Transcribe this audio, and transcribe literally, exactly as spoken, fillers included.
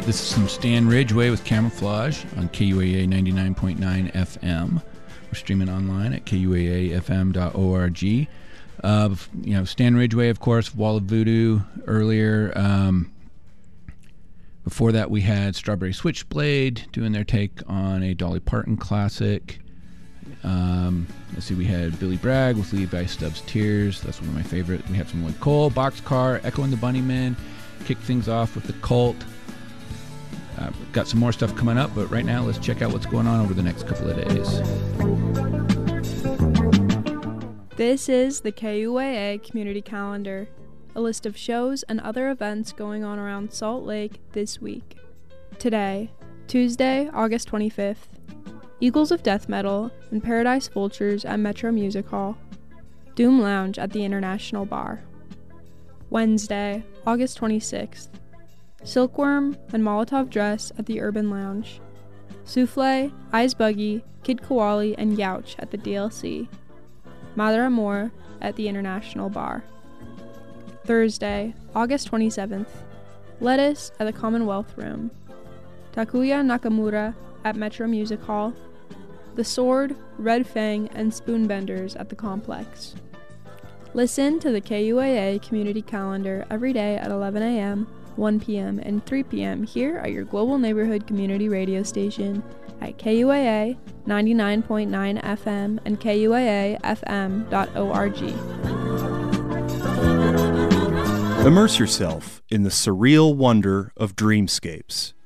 right, this is some Stan Ridgway with Camouflage on K U A A ninety-nine point nine F M. We're streaming online at K U A A F M dot org. Uh, you know, Stan Ridgway, of course, Wall of Voodoo earlier. Um, before that, we had Strawberry Switchblade doing their take on a Dolly Parton classic. Um, let's see, we had Billy Bragg with Levi Stubbs' Tears. That's one of my favorite. We had some Lloyd Cole, Boxcar, Echo and the Bunnymen. Kick things off with The Cult. Uh, got some more stuff coming up, but right now let's check out what's going on over the next couple of days. This is the K U A A Community Calendar, a list of shows and other events going on around Salt Lake this week. Today, Tuesday, August twenty-fifth, Eagles of Death Metal and Paradise Vultures at Metro Music Hall, Doom Lounge at the International Bar. Wednesday, August twenty-sixth, Silkworm and Molotov Dress at the Urban Lounge, Souffle, Eyes Buggy, Kid Koali, and Youch at the D L C, Madre Amor at the International Bar. Thursday, August twenty-seventh, Lettuce at the Commonwealth Room, Takuya Nakamura at Metro Music Hall, The Sword, Red Fang, and Spoonbenders at the Complex. Listen to the K U A A Community Calendar every day at eleven a.m., one p.m., and three p.m. here at your Global Neighborhood Community Radio station at K U A A ninety-nine point nine F M and K U A A F M dot org. Immerse yourself in the surreal wonder of dreamscapes